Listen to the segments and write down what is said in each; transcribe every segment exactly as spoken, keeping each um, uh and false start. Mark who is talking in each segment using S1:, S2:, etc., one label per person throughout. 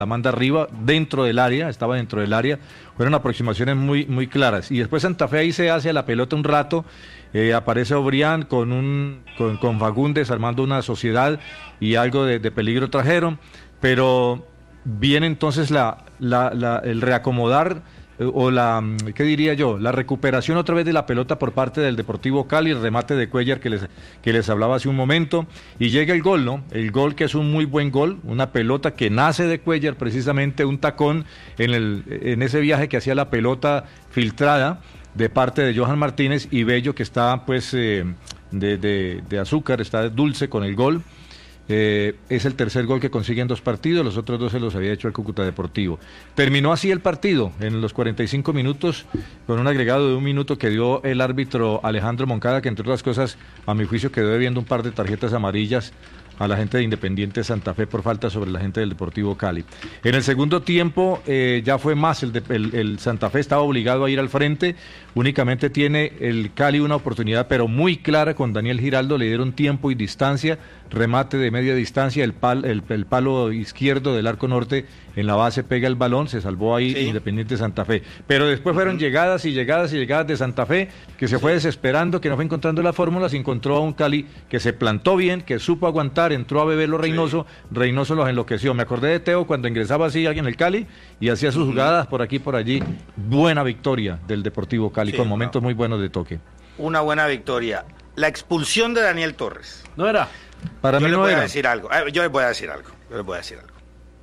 S1: la manda arriba, dentro del área, estaba dentro del área, fueron aproximaciones muy, muy claras. Y después Santa Fe ahí se hace a la pelota un rato, eh, aparece Obrián con un con, con Fagundes armando una sociedad y algo de, de peligro trajeron, pero viene entonces la, la, la, el reacomodar o la, ¿qué diría yo? La recuperación otra vez de la pelota por parte del Deportivo Cali, el remate de Cuellar que les, que les hablaba hace un momento, y llega el gol, ¿no? El gol que es un muy buen gol, una pelota que nace de Cuellar, precisamente un tacón en, el, en ese viaje que hacía la pelota filtrada de parte de Johan Martínez, y Bello que está pues eh, de, de, de azúcar, está dulce con el gol. Eh, es el tercer gol que consigue en dos partidos, los otros dos se los había hecho el Cúcuta Deportivo. Terminó así el partido, en los cuarenta y cinco minutos, con un agregado de un minuto que dio el árbitro Alejandro Moncada, que entre otras cosas, a mi juicio, quedó debiendo un par de tarjetas amarillas a la gente de Independiente Santa Fe por falta sobre la gente del Deportivo Cali. En el segundo tiempo eh, ya fue más, el, de, el, el Santa Fe estaba obligado a ir al frente, únicamente tiene el Cali una oportunidad, pero muy clara con Daniel Giraldo, le dieron tiempo y distancia, remate de media distancia, el, pal, el, el palo izquierdo del arco norte en la base pega el balón, se salvó ahí sí. Independiente Santa Fe, pero después fueron uh-huh. llegadas y llegadas y llegadas de Santa Fe, que se sí. fue desesperando, que no fue encontrando la fórmula, se encontró a un Cali que se plantó bien, que supo aguantar, entró a beberlo Reynoso, sí. Reynoso los enloqueció. Me acordé de Teo cuando ingresaba así alguien en el Cali y hacía sus uh-huh. jugadas por aquí por allí. Buena victoria del Deportivo Cali, sí, con momentos no. muy buenos de toque.
S2: Una buena victoria. La expulsión de Daniel Torres.
S1: No era. Para
S2: yo
S1: mí
S2: le
S1: no
S2: voy
S1: era.
S2: A decir algo. Yo les voy a decir algo. Yo les voy a decir algo.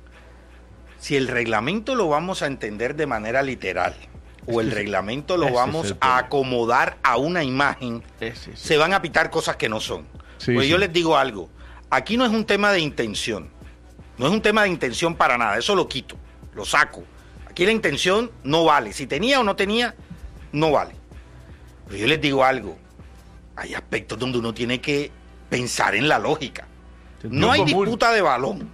S2: Si el reglamento lo vamos a entender de manera literal o el reglamento lo vamos a acomodar a una imagen, ese, ese. se van a pitar cosas que no son. Sí, pues sí. yo les digo algo. Aquí no es un tema de intención. No es un tema de intención para nada. Eso lo quito, lo saco. Aquí la intención no vale. Si tenía o no tenía, no vale. Pero yo les digo algo. Hay aspectos donde uno tiene que pensar en la lógica. No hay disputa de balón.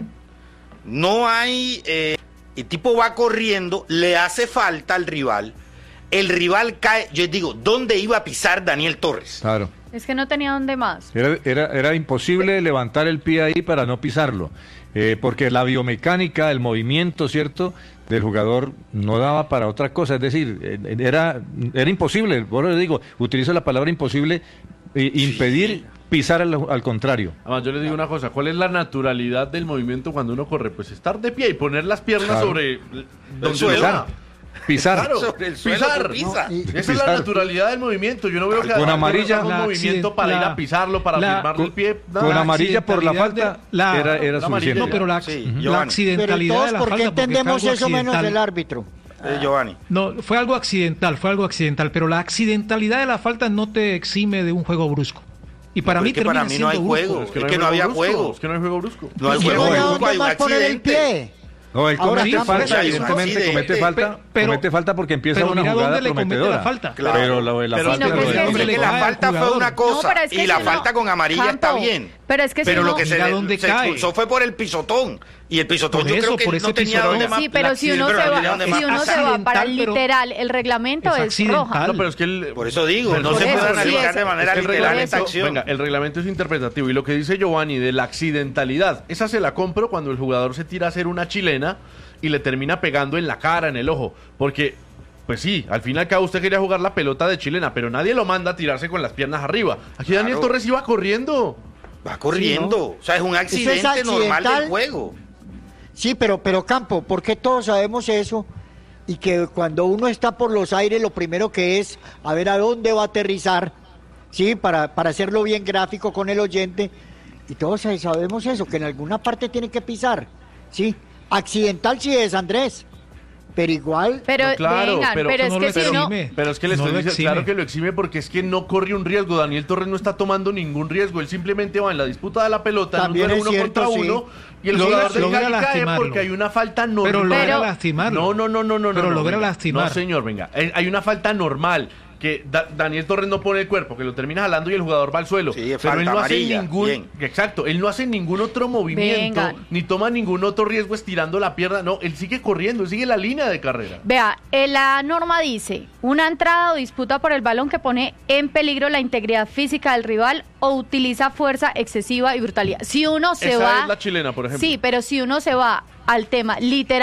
S2: No hay... Eh, el tipo va corriendo, le hace falta al rival. El rival cae... Yo les digo, ¿dónde iba a pisar Daniel Torres?
S1: Claro.
S3: Es que no tenía dónde más.
S1: Era, era, era imposible levantar el pie ahí para no pisarlo. Eh, porque la biomecánica, el movimiento, ¿cierto?, del jugador no daba para otra cosa. Es decir, era, era imposible. Bueno, le digo, utilizo la palabra imposible, eh, impedir... Sí. pisar al, al contrario.
S4: Además, yo les digo una cosa, ¿cuál es la naturalidad del movimiento cuando uno corre? Pues estar de pie y poner las piernas claro. sobre
S1: donde suelo. Pisar.
S4: Claro,
S2: sobre el suelo
S4: pisar.
S2: Pisa.
S4: No, y, Esa
S1: pisar.
S4: es la naturalidad del movimiento. Yo no veo que
S1: con amarilla
S4: un movimiento para la, ir a pisarlo, para
S1: la,
S4: firmarle el pie.
S1: Con la amarilla por la falta
S5: de, la,
S1: era, era
S5: la
S1: suficiente.
S5: No, pero la,
S2: sí,
S5: la accidentalidad
S6: pero
S5: de la
S6: ¿por qué
S5: falta,
S6: entendemos eso menos el árbitro?
S2: Eh, Giovanni.
S5: No, fue algo accidental, fue algo accidental, pero la accidentalidad de la falta no te exime de un juego brusco. Y para
S2: no,
S5: mí
S2: es que
S5: termina
S2: para mí no hay
S5: siendo
S2: juego,
S5: brusco.
S2: es que, es que no había juego.
S4: Es que no hay juego brusco.
S2: No hay juego brusco, hay un accidente.
S1: No, él comete
S5: sí,
S1: falta,
S2: sí,
S1: evidentemente
S2: sí,
S1: comete
S2: sí,
S1: falta,
S5: pero,
S1: comete falta porque empieza
S5: pero
S1: una
S5: mira
S1: jugada
S5: dónde
S1: prometedora.
S5: le comete la falta.
S1: Claro. Pero la, la
S2: pero
S1: falta,
S2: no,
S1: no,
S2: que,
S1: no,
S2: es que la falta fue una cosa
S3: no, es que
S2: y la
S3: si
S2: falta
S3: no,
S2: con amarilla
S3: Campo,
S2: está bien.
S3: Pero es que
S2: pero
S3: si
S2: lo
S3: no,
S2: que se, le, se expulsó fue por el pisotón y el pisotón
S5: por
S2: yo
S5: eso,
S2: creo que no tenía
S5: pisotón.
S2: donde más.
S3: Sí, pero si uno se va, si uno se va para el literal, el reglamento es, es roja.
S4: No, pero es que el,
S2: por eso digo, no
S3: por
S2: se
S3: eso,
S2: puede analizar
S3: sí,
S2: de manera
S4: es
S2: literal esta acción.
S4: Venga, el reglamento es interpretativo y lo que dice Giovanni de la accidentalidad, esa se la compro cuando el jugador se tira a hacer una chilena y le termina pegando en la cara, en el ojo, porque, pues sí, al fin y al cabo usted quería jugar la pelota de chilena, pero nadie lo manda a tirarse con las piernas arriba. Aquí claro. Daniel Torres iba corriendo.
S2: Va corriendo, sí, ¿no? O sea, es un accidente es normal del juego.
S6: Sí, pero, pero Campo, ¿por qué todos sabemos eso? Y que cuando uno está por los aires, lo primero que es a ver a dónde va a aterrizar, sí, para, para hacerlo bien gráfico con el oyente. Y todos sabemos eso, que en alguna parte tiene que pisar, sí. Accidental sí es, Andrés, pero igual...
S3: Pero,
S4: no, claro,
S3: vengan,
S4: pero,
S3: pero es
S5: no
S3: que si no...
S4: Pero es que le
S5: no
S4: estoy diciendo, claro que lo exime porque es que no corre un riesgo. Daniel Torres no está tomando ningún riesgo. Él simplemente va en la disputa de la pelota,
S6: también
S4: en un
S6: es
S4: uno
S6: cierto,
S4: contra
S6: sí.
S4: uno, y el
S5: logra,
S4: jugador del
S5: logra
S4: Cali cae
S5: lastimarlo.
S4: porque hay una falta normal.
S5: Pero logra
S3: Pero,
S5: lastimarlo.
S4: No, no, no, no, no.
S5: Pero
S4: no,
S5: logra
S4: venga.
S5: lastimar.
S4: No, señor, venga. Hay una falta normal. Que da, Daniel Torres no pone el cuerpo, que lo termina jalando y el jugador va al suelo.
S2: Sí,
S4: pero él no
S2: amarilla,
S4: hace ningún,
S2: bien.
S4: exacto, él no hace ningún otro movimiento,
S3: Vengan.
S4: ni toma ningún otro riesgo estirando la pierna, no, él sigue corriendo, él sigue la línea de carrera.
S3: Vea, eh, la norma dice, una entrada o disputa por el balón que pone en peligro la integridad física del rival o utiliza fuerza excesiva y brutalidad. Si uno se
S4: Esa
S3: va...
S4: es la chilena, por ejemplo.
S3: Sí, pero si uno se va al tema literal,